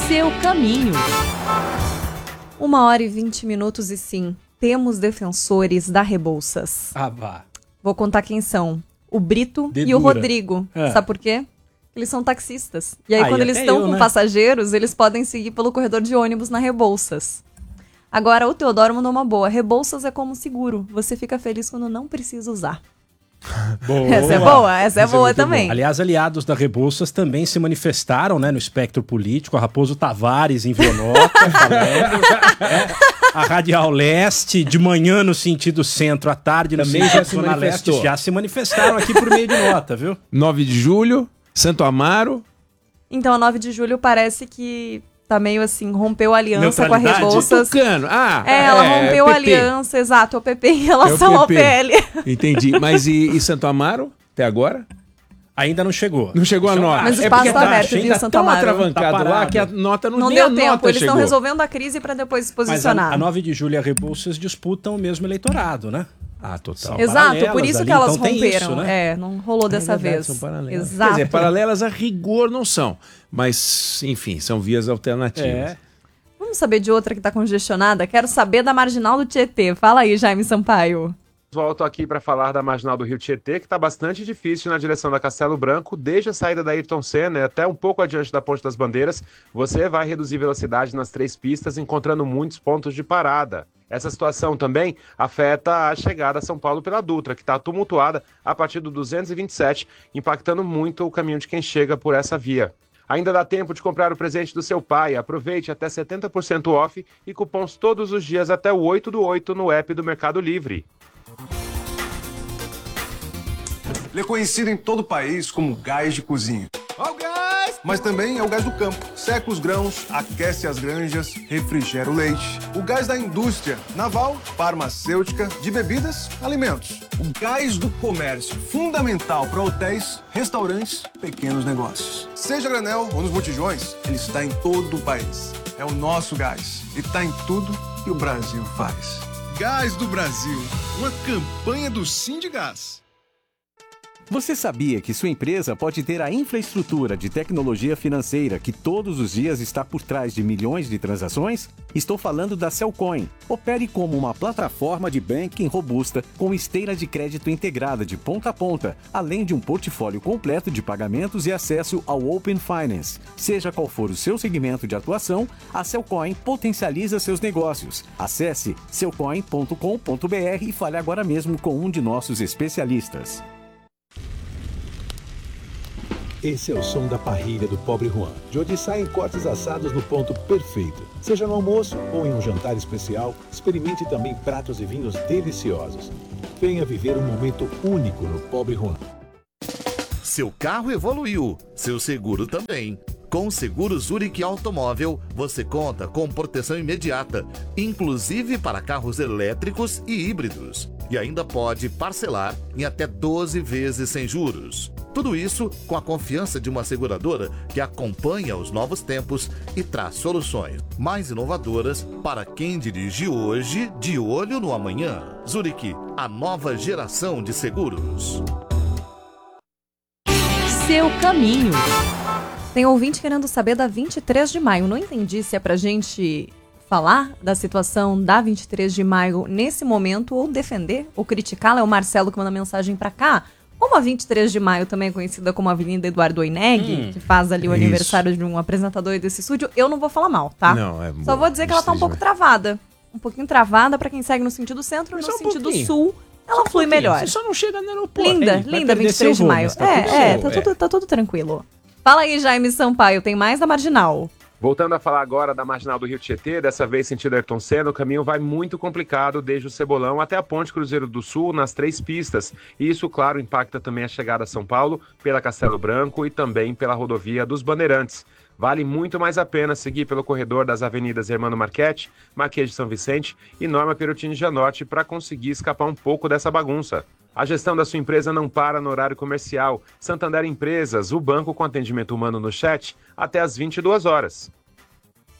Seu caminho. 1h20 e sim, temos defensores da Rebouças. Ah, vá. Vou contar quem são. O Brito Dedura. e o Rodrigo. É. Sabe por quê? Eles são taxistas. E aí, Aí quando eles até estão eu, com né? passageiros, eles podem seguir pelo corredor de ônibus na Rebouças. Agora, o Teodoro mandou uma boa. Rebouças é como seguro. Você fica feliz quando não precisa usar. Boa. Essa é boa muito também. Aliás, aliados da Rebouças também se manifestaram, né, no espectro político. A Raposo Tavares enviou nota falando. A Radial Leste, de manhã no sentido centro, à tarde no Também sentido já se Zona manifestou. Leste. Já se manifestaram aqui por meio de nota, viu? 9 de julho, Santo Amaro. Então, a 9 de julho parece que tá meio assim, rompeu a aliança com a Neutralidade? Rebouças. Tucano. Ela rompeu a PP. aliança, exato, o PP em relação É o ao PP. PL. Entendi. Mas e Santo Amaro, até agora? Ainda não chegou. Não chegou a nota. Mas o É espaço porque tá aberto, ainda viu, Santo tão Amaro? atravancado Tá lá parado. que a nota Não nem a deu tempo, nota eles estão chegou. resolvendo a crise para depois se Mas posicionar. a 9 de julho e a Rebouças disputam o mesmo eleitorado, né? Ah, total. São Exato, paralelas por isso ali, que elas então tem romperam. isso, né? É, não rolou dessa verdade, vez. são paralelas. Exato. Quer dizer, paralelas a rigor não são. Mas, enfim, são vias alternativas. É. Vamos saber de outra que tá congestionada? Quero saber da Marginal do Tietê. Fala aí, Jaime Sampaio. Volto aqui para falar da Marginal do Rio Tietê, que está bastante difícil na direção da Castelo Branco, desde a saída da Ayrton Senna até um pouco adiante da Ponte das Bandeiras. Você vai reduzir velocidade nas 3 pistas, encontrando muitos pontos de parada. Essa situação também afeta a chegada a São Paulo pela Dutra, que está tumultuada a partir do 227, impactando muito o caminho de quem chega por essa via. Ainda dá tempo de comprar o presente do seu pai. Aproveite até 70% off e cupons todos os dias até o 8/8 no app do Mercado Livre. Ele é conhecido em todo o país como gás de cozinha. Ó o gás! Mas também é o gás do campo. Seca os grãos, aquece as granjas, refrigera o leite. O gás da indústria naval, farmacêutica, de bebidas, alimentos. O gás do comércio, fundamental para hotéis, restaurantes, pequenos negócios. Seja a granel ou nos botijões, ele está em todo o país. É o nosso gás e está em tudo que o Brasil faz. Gás do Brasil, uma campanha do Sindigás. Você sabia que sua empresa pode ter a infraestrutura de tecnologia financeira que todos os dias está por trás de milhões de transações? Estou falando da Cellcoin. Opere como uma plataforma de banking robusta com esteira de crédito integrada de ponta a ponta, além de um portfólio completo de pagamentos e acesso ao Open Finance. Seja qual for o seu segmento de atuação, a Cellcoin potencializa seus negócios. Acesse cellcoin.com.br e fale agora mesmo com um de nossos especialistas. Esse é o som da parrilha do Pobre Juan, de onde saem cortes assados no ponto perfeito. Seja no almoço ou em um jantar especial, experimente também pratos e vinhos deliciosos. Venha viver um momento único no Pobre Juan. Seu carro evoluiu, seu seguro também. Com o seguro Zurich Automóvel, você conta com proteção imediata, inclusive para carros elétricos e híbridos. E ainda pode parcelar em até 12 vezes sem juros. Tudo isso com a confiança de uma seguradora que acompanha os novos tempos e traz soluções mais inovadoras para quem dirige hoje de olho no amanhã. Zurich, a nova geração de seguros. Seu caminho. Tem ouvinte querendo saber da 23 de maio. Não entendi se é pra gente falar da situação da 23 de maio nesse momento ou defender ou criticá-la. É o Marcelo que manda mensagem pra cá. Como a 23 de maio também é conhecida como Avenida Eduardo Oineg, que faz ali o aniversário de um apresentador desse estúdio, eu não vou falar mal, tá? Não, é Só vou dizer que ela tá um pouco travada. Um pouquinho travada pra quem segue no sentido centro, no sentido sul. Ela flui melhor. Você só não chega no aeroporto. Linda, vai linda, perder 23 de seu voo, maio. mas tá tudo Tá tudo tranquilo. Fala aí, Jaime Sampaio, tem mais da Marginal. Voltando a falar agora da Marginal do Rio Tietê, dessa vez sentido Ayrton Senna, o caminho vai muito complicado desde o Cebolão até a Ponte Cruzeiro do Sul, nas 3 pistas. E isso, claro, impacta também a chegada a São Paulo pela Castelo Branco e também pela rodovia dos Bandeirantes. Vale muito mais a pena seguir pelo corredor das avenidas Hermano Marchetti, Marquês de São Vicente e Norma Perotini Gianotti para conseguir escapar um pouco dessa bagunça. A gestão da sua empresa não para no horário comercial. Santander Empresas, o banco com atendimento humano no chat, até às 22 horas.